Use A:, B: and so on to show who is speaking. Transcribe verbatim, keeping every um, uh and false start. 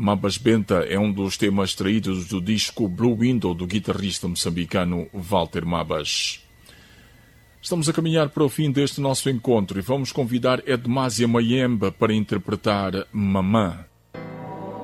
A: Mabas Benta é um dos temas extraídos do disco Blue Window do guitarrista moçambicano Walter Mabas. Estamos a caminhar para o fim deste nosso encontro e vamos convidar Edmásia Mayemba para interpretar Mamã.